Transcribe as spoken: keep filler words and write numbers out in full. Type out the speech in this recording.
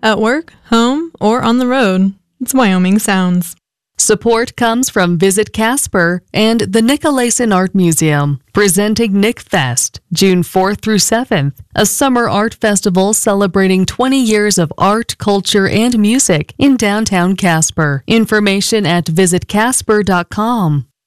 At work, home, or on the road, it's Wyoming Sounds. Support comes from Visit Casper and the Nicolason Art Museum, presenting Nick Fest, June fourth through seventh, a summer art festival celebrating twenty years of art, culture, and music in downtown Casper. Information at visit casper dot com.